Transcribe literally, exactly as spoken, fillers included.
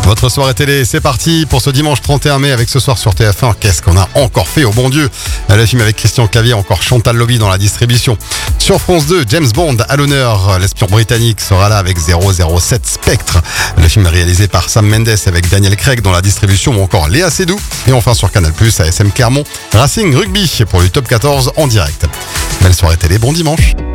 Votre soirée télé, c'est parti pour ce dimanche trente et un mai avec ce soir sur T F un. Qu'est-ce qu'on a encore fait, au bon Dieu? Le film avec Christian Clavier, encore Chantal Lobby dans la distribution. Sur France deux, James Bond à l'honneur. L'espion britannique sera là avec zéro zéro sept Spectre. Le film est réalisé par Sam Mendes avec Daniel Craig dans la distribution ou encore Léa Seydoux. Et enfin sur Canal plus, A S M Clermont, Racing Rugby pour le top quatorze en direct. Belle soirée télé, bon dimanche.